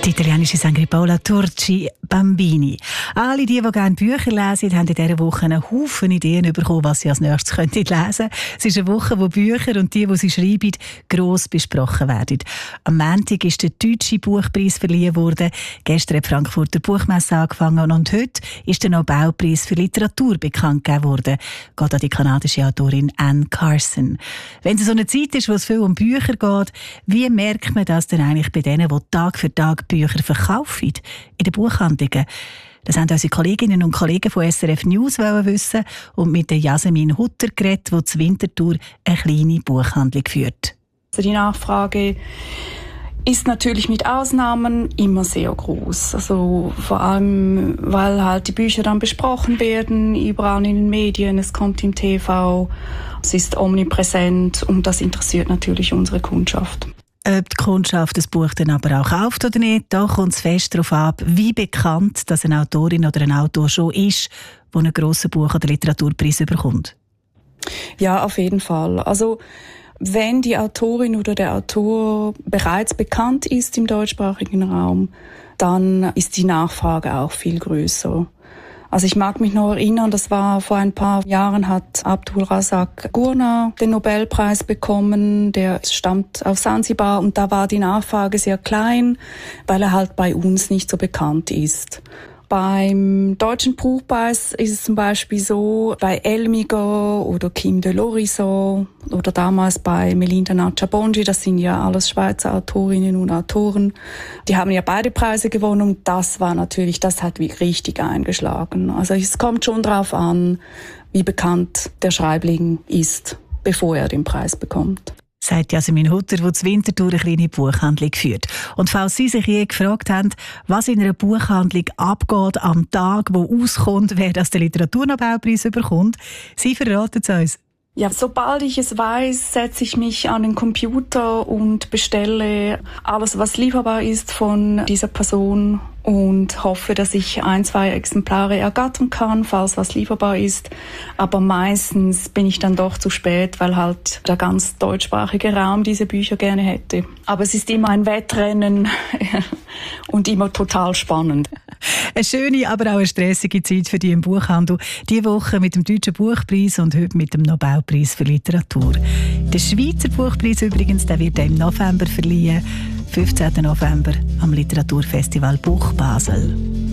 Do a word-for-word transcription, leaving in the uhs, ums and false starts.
Die italienische Sängerin Paola Turci, Bambini. Alle, die, die gerne Bücher lesen, haben in dieser Woche einen Haufen Ideen bekommen, was sie als nächstes könnten lesen. Es ist eine Woche, wo Bücher und die, die sie schreiben, gross besprochen werden. Am Montag ist der Deutsche Buchpreis verliehen worden. Gestern hat die Frankfurter Buchmesse angefangen und heute ist der Nobelpreis für Literatur bekannt gegeben worden. Geht an die kanadische Autorin Anne Carson. Wenn es so eine Zeit ist, wo es viel um Bücher geht, wie merkt man das denn eigentlich bei denen, die Tag für Tag Bücher verkaufen in den Buchhandlungen? Das haben unsere Kolleginnen und Kollegen von S R F News wissen und mit der Jasmin Hutter geredet, die zur Winterthur eine kleine Buchhandlung führt. Also die Nachfrage ist natürlich mit Ausnahmen immer sehr groß. Also vor allem, weil halt die Bücher dann besprochen werden, überall in den Medien, es kommt im T V, es ist omnipräsent und das interessiert natürlich unsere Kundschaft. Ob die Kundschaft das Buch dann aber auch kauft oder nicht, da kommt es fest darauf ab, wie bekannt dass eine Autorin oder ein Autor schon ist, der einen grossen Buch- oder Literaturpreis bekommt. Ja, auf jeden Fall. Also wenn die Autorin oder der Autor bereits bekannt ist im deutschsprachigen Raum, dann ist die Nachfrage auch viel größer. Also ich mag mich noch erinnern, das war vor ein paar Jahren, hat Abdul Razak Gurna den Nobelpreis bekommen, der stammt aus Sansibar und da war die Nachfrage sehr klein, weil er halt bei uns nicht so bekannt ist. Beim Deutschen Buchpreis ist es zum Beispiel so, bei Elmiger oder Kim de Lorison oder damals bei Melinda Natscha-Bonji, das sind ja alles Schweizer Autorinnen und Autoren, die haben ja beide Preise gewonnen und das war natürlich, das hat richtig eingeschlagen. Also es kommt schon drauf an, wie bekannt der Schreibling ist, bevor er den Preis bekommt. Sagt Jasmin Hutter, die zur Winterthur eine kleine Buchhandlung führt. Und falls Sie sich je gefragt haben, was in einer Buchhandlung abgeht am Tag, wo auskommt, wer das den Literaturnobelpreis bekommt, Sie verraten es uns. Ja, sobald ich es weiß, setze ich mich an den Computer und bestelle alles, was lieferbar ist von dieser Person und hoffe, dass ich ein, zwei Exemplare ergattern kann, falls was lieferbar ist. Aber meistens bin ich dann doch zu spät, weil halt der ganz deutschsprachige Raum diese Bücher gerne hätte. Aber es ist immer ein Wettrennen und immer total spannend. Eine schöne, aber auch eine stressige Zeit für die im Buchhandel. Diese Woche mit dem Deutschen Buchpreis und heute mit dem Nobelpreis für Literatur. Der Schweizer Buchpreis übrigens, der wird im November verliehen. fünfzehnten November am Literaturfestival Buch Basel.